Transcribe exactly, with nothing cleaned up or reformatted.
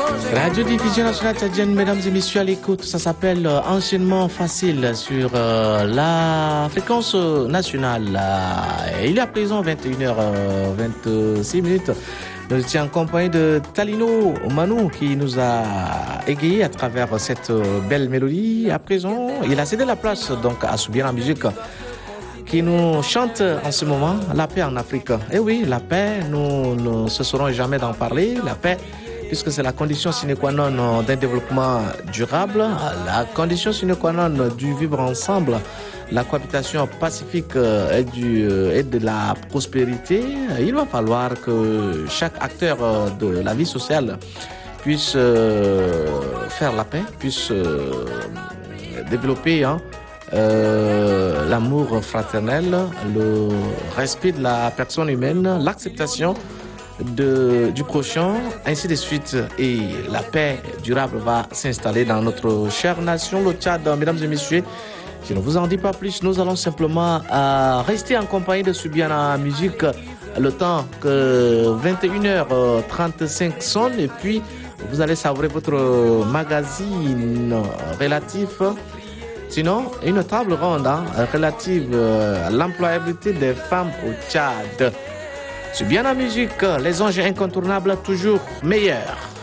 Radio-diffusion nationale tchadienne, mesdames et messieurs à l'écoute, ça s'appelle euh, Enchaînement facile sur euh, la fréquence nationale. Euh, il est à présent vingt et une heures vingt-six minutes. Nous étions en compagnie de Talino Manou qui nous a égayé à travers cette belle mélodie. À présent, il a cédé la place donc à Soubiana Musique qui nous chante en ce moment la paix en Afrique. Et oui, la paix, nous ne cesserons jamais d'en parler. La paix, puisque c'est la condition sine qua non d'un développement durable, la condition sine qua non du vivre ensemble, la cohabitation pacifique et, du, et de la prospérité. Il va falloir que chaque acteur de la vie sociale puisse faire la paix, puisse développer hein, euh, l'amour fraternel, le respect de la personne humaine, l'acceptation De, du prochain, ainsi de suite. Et la paix durable va s'installer dans notre chère nation, le Tchad. Mesdames et messieurs, je ne vous en dis pas plus, nous allons simplement euh, rester en compagnie de Soubiana Musique le temps que vingt et une heures trente-cinq sonne, et puis vous allez savourer votre magazine relatif, sinon une table ronde hein, relative à l'employabilité des femmes au Tchad. Soubiana Musique, les enjeux incontournables, toujours meilleurs.